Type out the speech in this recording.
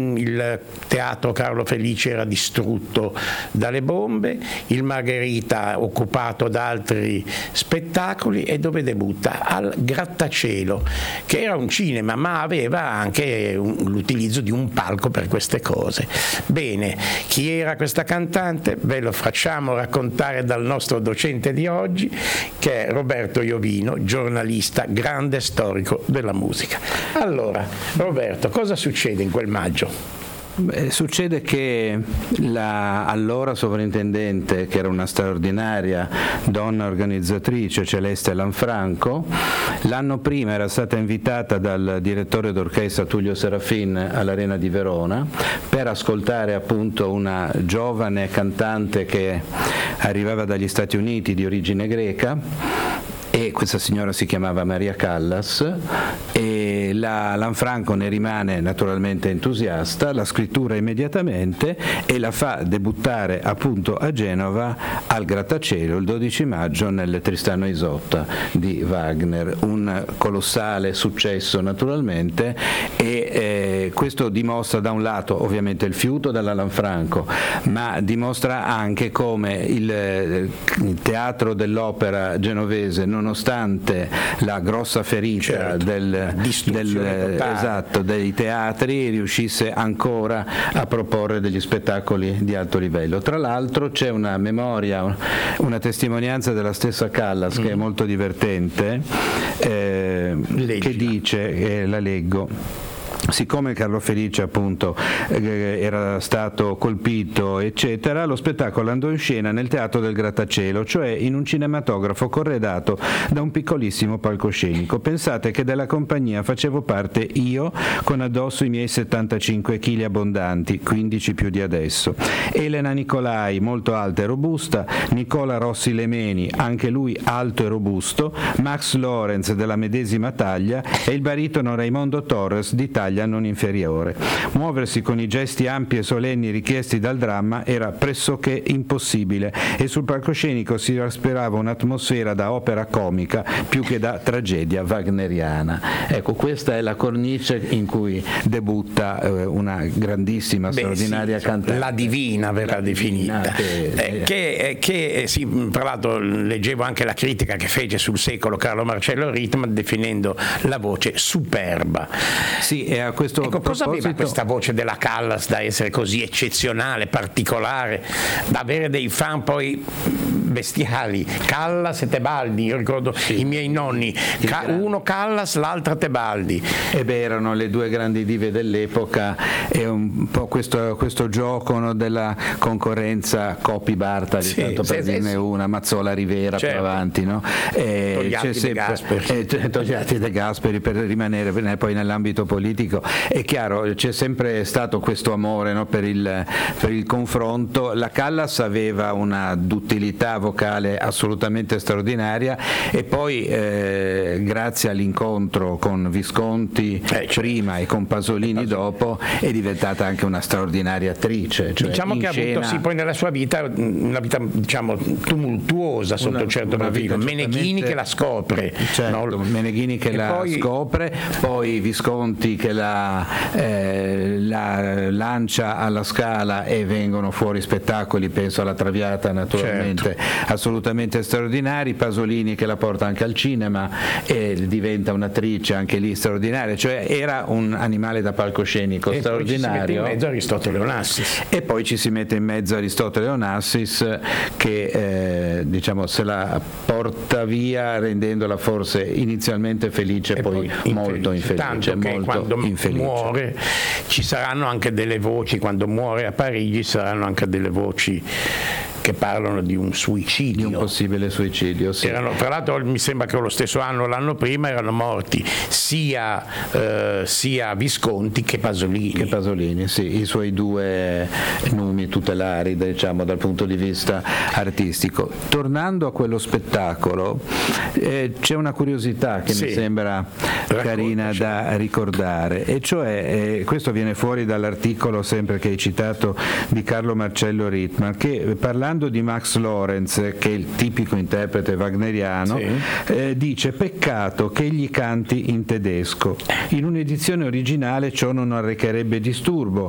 il teatro Carlo Felice era distrutto dalle bombe, il Margherita occupato da altri spettacoli, e dove debutta? Al Grattacielo, che era un cinema ma aveva anche l'utilizzo di un palco per queste cose. Bene, chi era questa cantante? Ve lo facciamo raccontare dal nostro docente di oggi, che è Roberto Iovino, giornalista, grande storico della musica. Allora, Roberto, cosa succede in quel maggio? Succede che allora sovrintendente, che era una straordinaria donna organizzatrice, Celeste Lanfranco, l'anno prima era stata invitata dal direttore d'orchestra Tullio Serafin all'Arena di Verona per ascoltare appunto una giovane cantante che arrivava dagli Stati Uniti di origine greca, e questa signora si chiamava Maria Callas, e la Lanfranco ne rimane naturalmente entusiasta, la scrittura immediatamente e la fa debuttare appunto a Genova al Grattacielo il 12 maggio nel Tristano e Isotta di Wagner, un colossale successo naturalmente, e questo dimostra da un lato ovviamente il fiuto della Lanfranco, ma dimostra anche come il teatro dell'opera genovese, nonostante la grossa ferita dei teatri, riuscisse ancora a proporre degli spettacoli di alto livello. Tra l'altro c'è una memoria, una testimonianza della stessa Callas che è molto divertente, che dice, la leggo: siccome Carlo Felice appunto era stato colpito eccetera, lo spettacolo andò in scena nel teatro del Grattacielo, cioè in un cinematografo corredato da un piccolissimo palcoscenico. Pensate che della compagnia facevo parte io, con addosso i miei 75 kg abbondanti, 15 più di adesso, Elena Nicolai molto alta e robusta, Nicola Rossi Lemeni anche lui alto e robusto, Max Lorenz della medesima taglia e il baritono Raimondo Torres di taglia non inferiore. Muoversi con i gesti ampi e solenni richiesti dal dramma era pressoché impossibile, e sul palcoscenico si respirava un'atmosfera da opera comica più che da tragedia wagneriana. Ecco, questa è la cornice in cui debutta una grandissima, straordinaria cantante. La divina verrà definita. Sì, tra l'altro leggevo anche la critica che fece sul secolo Carlo Marcello Rittmann, definendo la voce superba. Sì, e a questo cosa aveva questa voce della Callas da essere così eccezionale, particolare, da avere dei fan poi bestiali? Callas e Tebaldi, io ricordo i miei nonni, uno Callas, l'altra Tebaldi. Erano le due grandi dive dell'epoca, e un po' questo gioco, no, della concorrenza Coppi Bartali, tanto per dirne una, Mazzola Rivera, più avanti, no? Togliatti De Gasperi, per rimanere poi nell'ambito politico. È chiaro, c'è sempre stato questo amore, no, per il confronto. La Callas aveva una duttilità vocale assolutamente straordinaria, e poi grazie all'incontro con Visconti prima e con Pasolini dopo è diventata anche una straordinaria attrice. Cioè, diciamo che ha avuto poi nella sua vita una vita, diciamo, tumultuosa sotto un certo profilo. Meneghini che la scopre, certo, no? Meneghini che scopre, poi Visconti che la lancia alla Scala e vengono fuori spettacoli, penso alla Traviata naturalmente, assolutamente straordinari, Pasolini che la porta anche al cinema e diventa un'attrice anche lì straordinaria, cioè era un animale da palcoscenico straordinario. E poi ci si mette in mezzo Aristotele Onassis che diciamo se la porta via, rendendola forse inizialmente felice e poi molto infelice. Tanto che quando muore ci saranno anche delle voci, quando muore a Parigi saranno anche delle voci che parlano di un suicidio, di un possibile suicidio. Sì. Tra l'altro mi sembra che lo stesso anno, l'anno prima, erano morti sia Visconti che Pasolini. Sì, i suoi due numi tutelari, diciamo, dal punto di vista artistico. Tornando a quello spettacolo, c'è una curiosità che mi sembra carina da ricordare, e cioè questo viene fuori dall'articolo sempre che hai citato di Carlo Marcello Rittmann, che parlando di Max Lorenz, che è il tipico interprete wagneriano, dice: peccato che egli canti in tedesco, in un'edizione originale ciò non arrecherebbe disturbo,